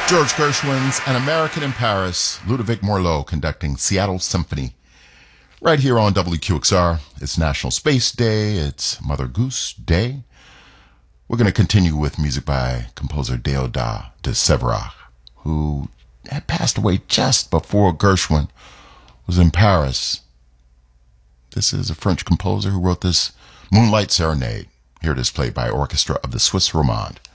George Gershwin's An American in Paris, Ludovic Morlot conducting Seattle Symphony. Right here on WQXR, it's National Space Day, it's Mother Goose Day. We're going to continue with music by composer Déodat de Séverac, who had passed away just before Gershwin was in Paris. This is a French composer who wrote this Moonlight Serenade. Here it is played by Orchestra of the Suisse Romande.